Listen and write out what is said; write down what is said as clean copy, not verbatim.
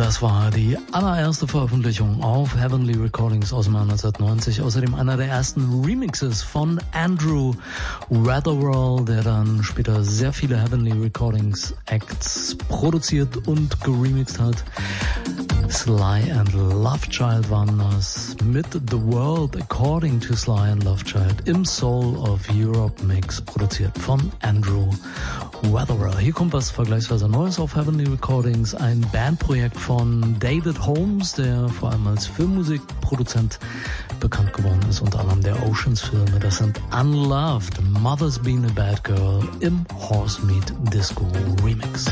Das war die allererste Veröffentlichung auf Heavenly Recordings aus dem Jahr 1990. Außerdem einer der ersten Remixes von Andrew Weatherall, der dann später sehr viele Heavenly Recordings Acts produziert und geremixt hat. Sly and Lovechild waren das mit The World According to Sly and Lovechild im Soul of Europe Mix, produziert von Andrew Weatherall. Hier kommt was vergleichsweise Neues auf Heavenly Recordings, ein Bandprojekt von David Holmes, der vor allem als Filmmusikproduzent bekannt geworden ist, unter anderem der Oceans-Filme. Das sind Unloved, Mother's Been a Bad Girl im Horse Meat Disco Remix.